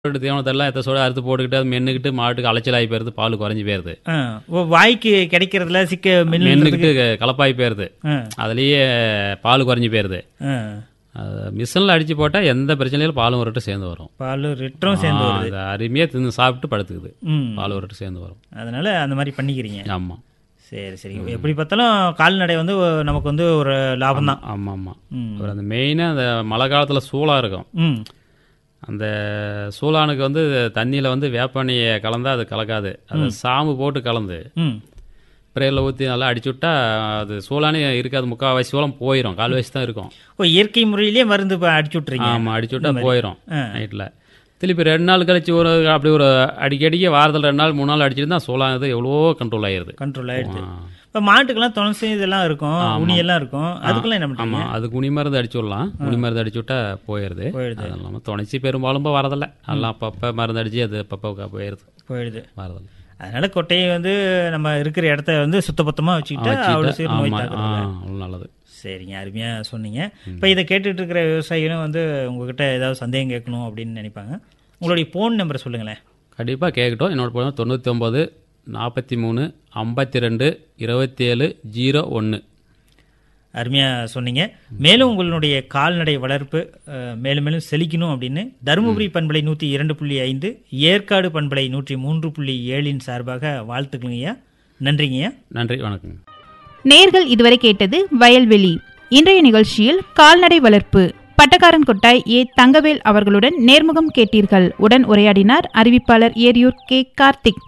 தீவனத்தெல்லாம் எத்தசோட அறுத்து போட்டுக்கிட்டு அது மென்னுக்கிட்டு மாட்டுக்கு அலைச்சலாகி போயிருது, பால் குறைஞ்சி போயிருது. வாய்க்கு கிடைக்கிறதுல மென்னுக்கிட்டு கலப்பாகி போயிருது, அதுலேயே பால் குறைஞ்சி போயிருது. மிஷினில் அடிச்சு போட்டால் எந்த பிரச்சனையிலும் பாலும் ஒரு ரெட்டு சேர்ந்து வரும். பால் லிட்டரும் சேர்ந்து வருது. அருமையாக தின்னு சாப்பிட்டு படுத்துக்குது, பால் ஒரு ரெட்டு சேர்ந்து வரும். அதனால அந்த மாதிரி பண்ணிக்கிறீங்க. ஆமாம். சரி சரி. எப்படி பார்த்தாலும் கால்நடை வந்து நமக்கு வந்து ஒரு லாபம் தான். ஆமாம் ஆமாம். ஒரு அந்த மெயினாக அந்த மழை காலத்தில் சூளாக இருக்கும். அந்த சூளானுக்கு வந்து தண்ணியில் வந்து வேப்பெண்ணையை கலந்தால் அது கலக்காது. அது சாம்பு போட்டு கலந்து ஸ்ப்ரேயில் ஊற்றி நல்லா அடிச்சு விட்டா அது சூளானே இருக்காது. முக்கால்வாசி சூளம் போயிடும், கால்வாசி தான் இருக்கும். இயற்கை முறையிலேயே மருந்து அடிச்சு விட்றீங்க? ஆமாம், அடிச்சு விட்டா போயிடும் நைட்டில். திருப்பி 2 நாள் கழிச்சு ஒரு அப்படி ஒரு அடிக்கடிக்க வாரத்தில் 2 நாள் 3 நாள் அடிச்சுட்டு தான் சூளானது எவ்வளோ கண்ட்ரோல் ஆயிடுது. இப்போ மாட்டுக்கெல்லாம் துணசி இதெல்லாம் இருக்கும், உனியெல்லாம் இருக்கும், அதுக்கெல்லாம் என்ன பண்ணுறீங்க? ஆமாம், அதுக்கு உனி மருந்து அடிச்சு விடலாம். உனி மருந்து அடிச்சு விட்டா போயிடுது. அது இல்லாமல் துணசி பெரும்பாலும் வரதில்லை, அதெல்லாம் அப்பப்போ மருந்து அடிச்சு அது அப்பப்போ போயிடுது வரதில்லை. அதனால கொட்டையை வந்து நம்ம இருக்கிற இடத்த வந்து சுத்தபத்தமாக வச்சுக்கிட்டு அவ்வளோ சீர் நோய் நல்லது. சரிங்க, அருமையாக சொன்னீங்க. இப்போ இதை கேட்டுட்டு இருக்கிற விவசாயிகளும் வந்து உங்ககிட்ட ஏதாவது சந்தேகம் கேட்கணும் அப்படின்னு நினைப்பாங்க. உங்களுடைய ஃபோன் நம்பரை சொல்லுங்களேன். கண்டிப்பாக கேட்கட்டும். என்னோட ஃபோன் 99 43 52 27 01. அருமையாக சொன்னீங்க. மேலும் உங்களுடைய கால்நடை வளர்ப்பு மேலும் மேலும் செழிக்கணும் அப்படின்னு தருமபுரி பண்பலை 102.5, ஏற்காடு பண்பலை 103.7 சார்பாக வாழ்த்துக்களைங்கய்யா. நன்றிங்கய்யா. நன்றி, வணக்கம். நேர்கள் இதுவரை கேட்டது வயல்வெளி. இன்றைய நிகழ்ச்சியில் கால்நடை வளர்ப்பு பட்டக்காரன் கொட்டாய் ஏ தங்கவேல் அவர்களுடன் நேர்முகம் கேட்டீர்கள். உடன் உரையாடினார் அறிவிப்பாளர் ஏரியூர் கே கார்த்திக்.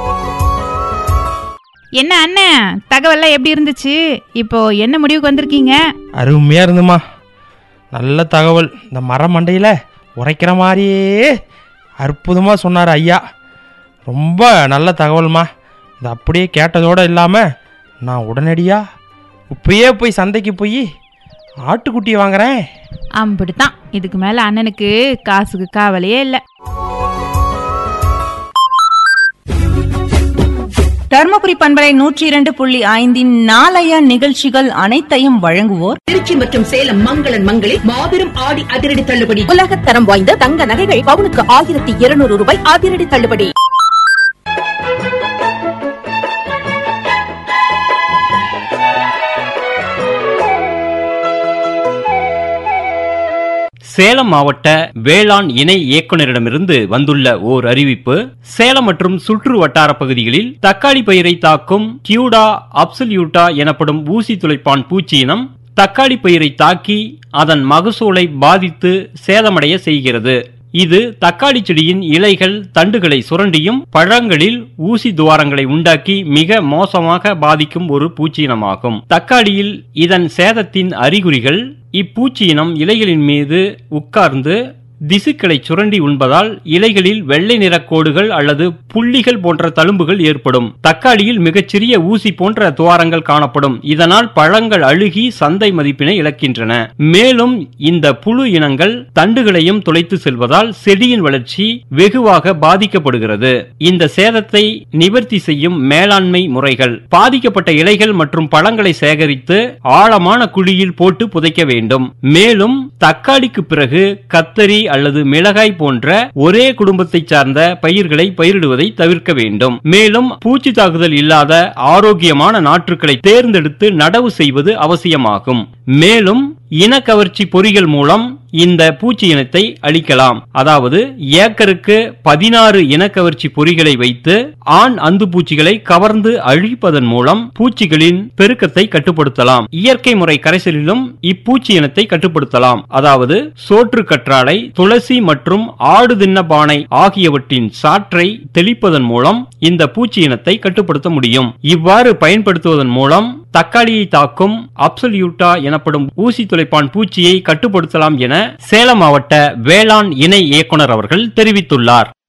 என்ன அண்ணன், தகவல்லாம் எப்படி இருந்துச்சு? இப்போ என்ன முடிவுக்கு வந்திருக்கீங்க? அருமையா இருந்துமா, நல்ல தகவல். இந்த மரம் மண்டையில உரைக்கிற மாதிரியே அற்புதமா சொன்னார் ஐயா. ரொம்ப நல்ல தகவல்மா. இது அப்படியே கேட்டதோடு இல்லாமல் நான் உடனடியாக இப்பயே போய் சந்தைக்கு போய் ஆட்டுக்குட்டி வாங்குறேன். அப்படித்தான், இதுக்கு மேலே அண்ணனுக்கு காசுக்கு காவலையே இல்லை. தர்மபுரி பண்பலை 102.5 நாளைய நிகழ்ச்சிகள் அனைத்தையும் வழங்குவோர் திருச்சி மற்றும் சேலம் மங்களன் மங்களில் மாபெரும் ஆடி அதிரடி தள்ளுபடி. உலகத்தரம் வாய்ந்த தங்க நகைகள் பவுனுக்கு 1200 ரூபாய் அதிரடி தள்ளுபடி. சேலம் மாவட்ட வேளாண் இணை இயக்குநரிடமிருந்து வந்துள்ள ஓர் அறிவிப்பு. சேலம் மற்றும் சுற்று வட்டார பகுதிகளில் தக்காளி பயிரை தாக்கும் கியூடா அப்சல்யூட்டா எனப்படும் ஊசி துளைப்பான் பூச்சியினம் தக்காளி பயிரை தாக்கி அதன் மகசூலை பாதித்து சேதமடைய செய்கிறது. இது தக்காளி செடியின் இலைகள் தண்டுகளை சுரண்டியும் பழங்களில் ஊசி துவாரங்களை உண்டாக்கி மிக மோசமாக பாதிக்கும் ஒரு பூச்சியினமாகும். தக்காளியில் இதன் சேதத்தின் அறிகுறிகள்: இப்பூச்சியினம் இலைகளின் மீது உட்கார்ந்து திசுக்களை சுரண்டி உண்பதால் இலைகளில் வெள்ளை நிற கோடுகள் அல்லது புள்ளிகள் போன்ற தழும்புகள் ஏற்படும். தக்காளியில் மிகச்சிறிய ஊசி போன்ற துவாரங்கள் காணப்படும். இதனால் பழங்கள் அழுகி சந்தை மதிப்பினை இழக்கின்றன. மேலும் இந்த புழு இனங்கள் தண்டுகளையும் துளைத்து செல்வதால் செடியின் வளர்ச்சி வெகுவாக பாதிக்கப்படுகிறது. இந்த சேதத்தை நிவர்த்தி செய்யும் மேலாண்மை முறைகள்: பாதிக்கப்பட்ட இலைகள் மற்றும் பழங்களை சேகரித்து ஆழமான குழியில் போட்டு புதைக்க வேண்டும். மேலும் தக்காளிக்கு பிறகு கத்தரி அல்லது மிளகாய் போன்ற ஒரே குடும்பத்தை சார்ந்த பயிர்களை பயிரிடுவதை தவிர்க்க வேண்டும். மேலும் பூச்சி தாக்குதல் இல்லாத ஆரோக்கியமான நாற்றுக்களை தேர்ந்தெடுத்து நடவு செய்வது அவசியமாகும். மேலும் இனக்கவர்ச்சி பொறிகள் மூலம் இந்த பூச்சி இனத்தை அழிக்கலாம். அதாவது ஏக்கருக்கு 16 இனக்கவர்ச்சி பொறிகளை வைத்து ஆண் அந்து பூச்சிகளை கவர்ந்து அழிப்பதன் மூலம் பூச்சிகளின் பெருக்கத்தை கட்டுப்படுத்தலாம். இயற்கை முறை கரைசலிலும் இப்பூச்சி இனத்தை கட்டுப்படுத்தலாம். அதாவது சோற்று கற்றாழை, துளசி மற்றும் ஆடு தின்ன பானை ஆகியவற்றின் சாற்றை தெளிப்பதன் மூலம் இந்த பூச்சி இனத்தை கட்டுப்படுத்த முடியும். இவ்வாறு பயன்படுத்துவதன் மூலம் தக்காளியை தாக்கும் அப்சல்யூட்டா எனப்படும் ஊசி துளைப்பான் பூச்சியை கட்டுப்படுத்தலாம் என சேலம் மாவட்ட வேளாண் இணை இயக்குனர் அவர்கள் தெரிவித்துள்ளார்.